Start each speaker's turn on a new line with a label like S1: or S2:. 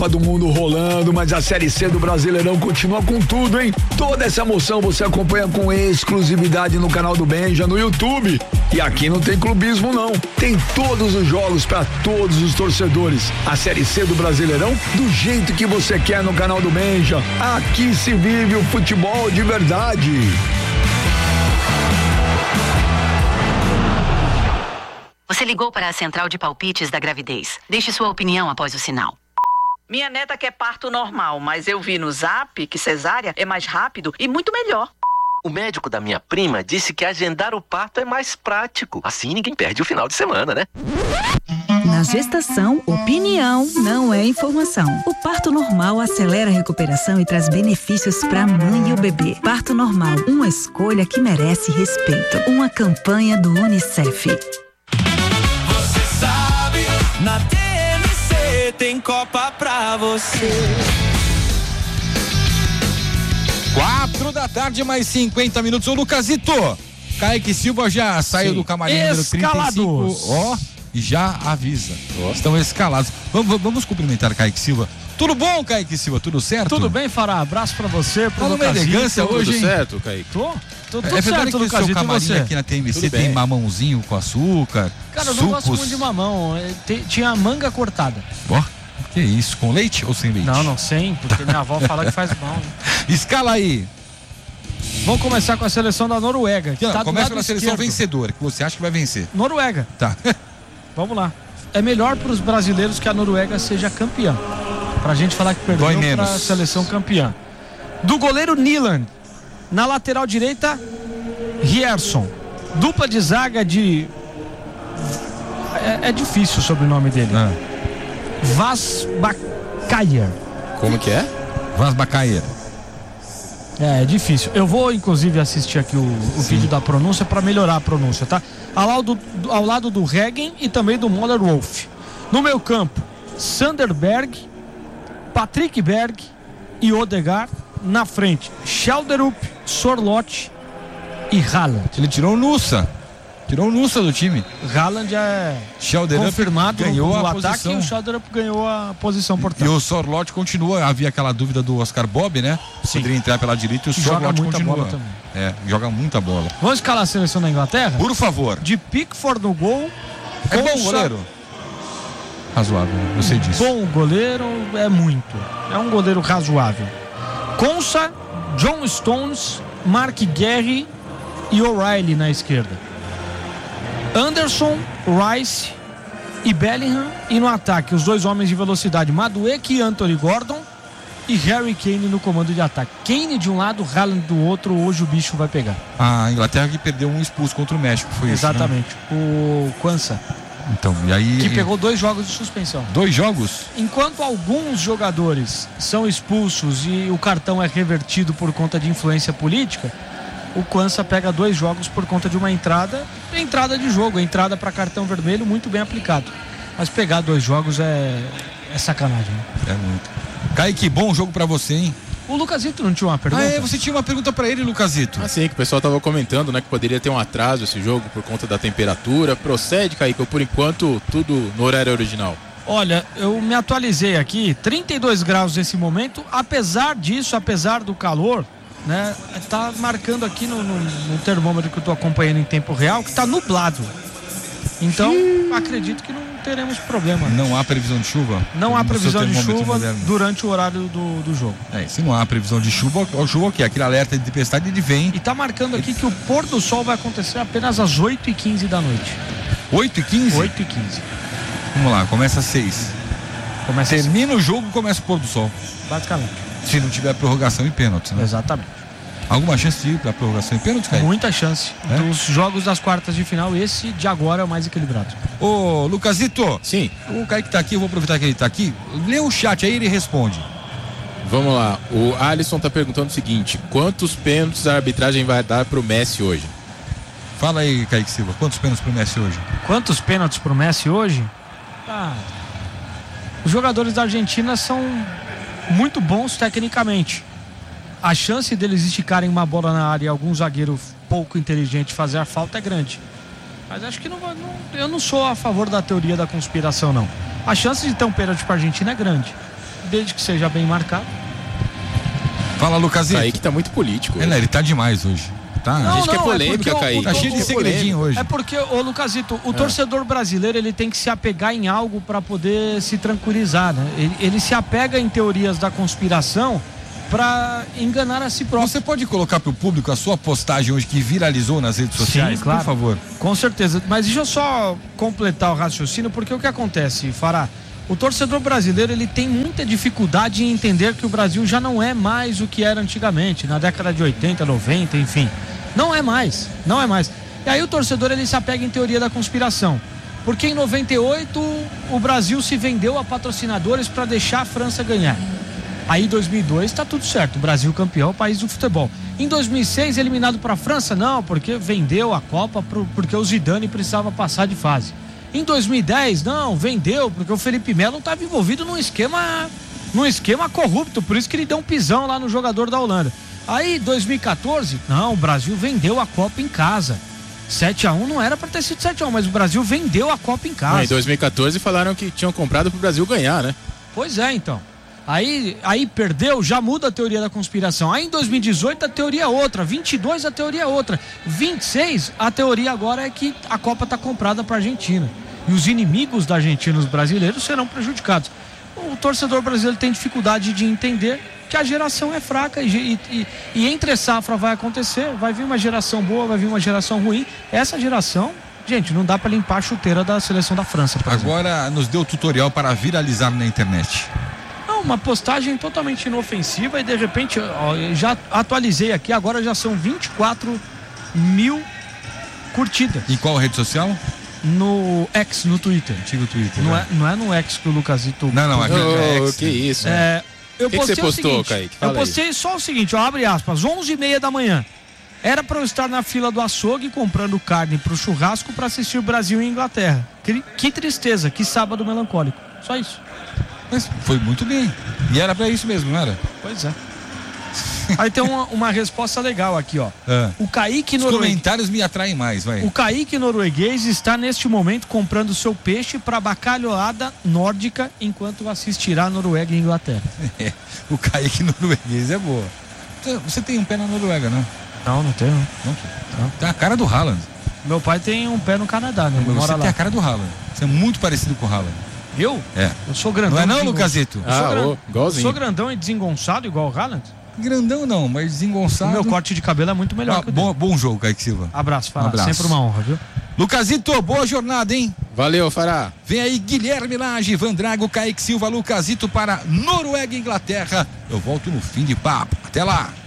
S1: Copa do Mundo rolando, mas a Série C do Brasileirão continua com tudo, hein? Toda essa emoção você acompanha com exclusividade no canal do Benja, no YouTube. E aqui não tem clubismo, não. Tem todos os jogos para todos os torcedores. A Série C do Brasileirão do jeito que você quer no canal do Benja. Aqui se vive o futebol de verdade.
S2: Você ligou para a central de palpites da gravidez. Deixe sua opinião após o sinal.
S3: Minha neta quer parto normal, mas eu vi no Zap que cesárea é mais rápido e muito melhor.
S4: O médico da minha prima disse que agendar o parto é mais prático. Assim ninguém perde o final de semana, né?
S5: Na gestação, opinião não é informação. O parto normal acelera a recuperação e traz benefícios para a mãe e o bebê. Parto normal, uma escolha que merece respeito. Uma campanha do UNICEF.
S6: Você sabe, na TMC tem Copa pra você.
S7: 4h, mais 50 minutos. Ô, Lucasito, Kaique Silva já saiu do camarim número 35. Ó, e já avisa. Estão escalados. Vamos cumprimentar Kaique Silva. Tudo bom, Kaique Silva? Tudo certo?
S8: Tudo bem, Fará? Abraço pra você, pro
S7: Lucasito. Tá numa elegância hoje,
S9: tudo certo, Kaique?
S8: Tudo
S7: é verdade
S8: certo,
S7: que o seu camarim
S8: você?
S7: aqui na TMC tem mamãozinho com açúcar,
S8: Cara, eu
S7: sucos.
S8: não gosto muito de mamão. Tinha manga cortada.
S7: Ó, que isso? Com leite ou sem leite?
S8: Não, sem, porque minha avó fala que faz mal. Né?
S7: Escala aí.
S8: Vamos começar com a seleção da Noruega.
S7: Não,
S8: tá
S7: começa com a seleção
S8: esquerdo.
S7: vencedora, que você acha que vai vencer.
S8: Noruega.
S7: Tá.
S8: Vamos lá. É melhor para os brasileiros que a Noruega seja campeã. Pra gente falar que perdeu para a seleção campeã. Do goleiro Nyland. Na lateral direita, Rierson. Dupla de zaga de... É difícil o sobrenome dele. Vasbakayr.
S9: Como que é?
S7: Vasbakayr.
S8: É difícil. Eu vou, inclusive, assistir aqui o vídeo da pronúncia para melhorar a pronúncia, tá? Ao lado do Regen e também do Moller Wolf. No meio campo, Sanderberg, Patrick Berg e Odegaard. Na frente, Schelderup, Sorloth e Haaland.
S7: Ele tirou o Nussa. Tirou o Nussa do time.
S8: Haaland é confirmado
S7: ganhou
S8: no
S7: a
S8: ataque
S7: posição.
S8: e o Schelderup ganhou a posição, portanto.
S7: E o Sorloth continua. Havia aquela dúvida do Oscar Bob, né?
S8: Sim.
S7: Poderia entrar pela direita e o Sorloth continua.
S8: Bola também.
S7: Joga muita bola.
S8: Vamos escalar a seleção da Inglaterra?
S7: Por favor.
S8: De Pickford no gol.
S7: É bom goleiro? Razoável, eu sei disso.
S8: Bom goleiro é muito. É um goleiro razoável. Konsa, John Stones, Mark Guerri e O'Reilly na esquerda. Anderson, Rice e Bellingham. E no ataque, os dois homens de velocidade, Madueke e Anthony Gordon. E Harry Kane no comando de ataque. Kane de um lado, Haaland do outro. Hoje o bicho vai pegar.
S7: A Inglaterra que perdeu um expulso contra o México, foi isso,
S8: exatamente,
S7: né?
S8: O Quansah.
S7: Então, e aí...
S8: Que pegou 2 jogos de suspensão.
S7: 2 jogos?
S8: Enquanto alguns jogadores são expulsos e o cartão é revertido por conta de influência política, o Quansah pega 2 jogos por conta de uma entrada de jogo, entrada para cartão vermelho muito bem aplicado. Mas pegar 2 jogos é sacanagem. Né?
S7: É muito. Kaique, bom jogo pra você, hein?
S8: O Lucasito não tinha uma pergunta?
S7: Você tinha uma pergunta pra ele, Lucasito.
S9: Sim, que o pessoal tava comentando, né, que poderia ter um atraso esse jogo por conta da temperatura. Procede, Kaique, ou por enquanto tudo no horário original?
S8: Olha, eu me atualizei aqui, 32 graus nesse momento. Apesar disso, apesar do calor, né, tá marcando aqui no termômetro que eu tô acompanhando em tempo real, que tá nublado. Então, acredito que não teremos problema.
S7: Não há previsão de chuva?
S8: Não há previsão de chuva durante o horário do jogo.
S7: Se não há previsão de chuva, o que? Aquele alerta de tempestade, ele vem.
S8: E tá marcando aqui que o pôr do sol vai acontecer apenas às 8h15 da noite.
S7: 8h15?
S8: 8h15.
S7: Vamos lá, começa às 6. Termina o jogo, começa o pôr do sol.
S8: Basicamente.
S7: Se não tiver prorrogação e pênaltis, né?
S8: Exatamente.
S7: Alguma chance de ir pra prorrogação e pênaltis, Kaique?
S8: Muita chance. Dos jogos das quartas de final, esse de agora é o mais equilibrado.
S7: Ô, Lucasito.
S9: Sim.
S7: O Kaique tá aqui, eu vou aproveitar que ele tá aqui. Lê o chat aí e ele responde.
S9: Vamos lá. O Alisson tá perguntando o seguinte: quantos pênaltis a arbitragem vai dar pro Messi hoje?
S7: Fala aí, Kaique Silva. Quantos pênaltis pro Messi hoje?
S8: Quantos pênaltis pro Messi hoje? Os jogadores da Argentina são muito bons tecnicamente. A chance deles esticarem uma bola na área e algum zagueiro pouco inteligente fazer a falta é grande. Mas acho que eu não sou a favor da teoria da conspiração, não. A chance de ter um pênalti para a Argentina é grande. desde que seja bem marcado.
S7: Fala, Lucasito.
S9: Kaique tá muito político.
S7: Ele tá demais hoje. Tá?
S9: A gente quer polêmica, Kaique.
S7: Tá cheio de segredinho hoje.
S8: É porque, ô Lucasito, o torcedor brasileiro, ele tem que se apegar em algo para poder se tranquilizar, né? Ele se apega em teorias da conspiração para enganar a si próprio.
S7: Você pode colocar pro público a sua postagem hoje que viralizou nas redes sociais?
S8: Sim, claro.
S7: Por favor.
S8: Com certeza. Mas deixa eu só completar o raciocínio, porque o que acontece, Fará? O torcedor brasileiro, ele tem muita dificuldade em entender que o Brasil já não é mais o que era antigamente, na década de 80, 90, enfim. Não é mais. E aí o torcedor, ele se apega em teoria da conspiração. Porque em 98 o Brasil se vendeu a patrocinadores para deixar a França ganhar. Aí em 2002 tá tudo certo, o Brasil campeão, país do futebol. Em 2006 eliminado para a França, não, porque vendeu a Copa porque o Zidane precisava passar de fase. Em 2010, não, vendeu porque o Felipe Melo estava envolvido num esquema corrupto, por isso que ele deu um pisão lá no jogador da Holanda. Aí, 2014, não, o Brasil vendeu a Copa em casa. 7-1 não era pra ter sido 7-1, mas o Brasil vendeu a Copa em casa.
S9: Em 2014 falaram que tinham comprado pro Brasil ganhar, né?
S8: Pois é, então. Aí perdeu, já muda a teoria da conspiração. Aí em 2018 a teoria é outra, 22 a teoria é outra, 26 a teoria agora é que a Copa tá comprada pra Argentina. E os inimigos da Argentina, os brasileiros, serão prejudicados. O torcedor brasileiro tem dificuldade de entender que a geração é fraca e entre safra vai acontecer, vai vir uma geração boa, vai vir uma geração ruim. Essa geração, gente, não dá para limpar a chuteira da seleção da França.
S7: Agora nos deu tutorial para viralizar na internet.
S8: Não, uma postagem totalmente inofensiva e de repente, ó, já atualizei aqui, agora já são 24 mil curtidas.
S7: Em qual rede social?
S8: No X, no Twitter.
S7: Antigo Twitter.
S8: Não é no X que o Lucasito...
S7: Não, aqui é X.
S9: Que isso.
S8: Eu
S9: que você postou, Kaique?
S8: Eu postei só o seguinte, ó, abre aspas, 11h30 da manhã. Era para eu estar na fila do açougue comprando carne pro churrasco para assistir Brasil e Inglaterra. Que tristeza, que sábado melancólico. Só isso.
S7: Mas foi muito bem. E era para isso mesmo, não era?
S8: Pois é. Aí tem uma resposta legal aqui, ó. O Kaique
S7: Os comentários me atraem mais, vai.
S8: O Kaique norueguês está neste momento comprando seu peixe para bacalhoada nórdica enquanto assistirá Noruega e Inglaterra.
S7: O Kaique norueguês é boa. Você tem um pé na Noruega, né?
S8: Não tenho.
S7: Não. Tem a cara do Haaland.
S8: Meu pai tem um pé no Canadá, né?
S7: Você tem a cara do Haaland. Você é muito parecido com o Haaland.
S8: Eu?
S7: É.
S8: Eu sou grandão.
S7: Não é não, Lucasito?
S9: Igualzinho.
S8: Sou grandão e desengonçado igual o Haaland?
S7: Grandão não, mas desengonçado.
S8: O meu corte de cabelo é muito melhor que o dele.
S7: Bom jogo, Kaique Silva.
S8: Abraço, Fará. Sempre uma honra, viu?
S7: Lucasito, boa jornada, hein?
S9: Valeu, Fará.
S7: Vem aí Guilherme Lage, Ivan Drago, Kaique Silva, Lucasito para Noruega e Inglaterra. Eu volto no fim de papo. Até lá.